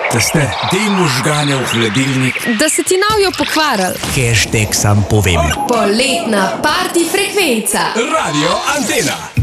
Da ste te možgane v hladilnik. Da se ti navijo pokvarili. Hashtag sam povem. Poletna party frekvenca. Radio Antena.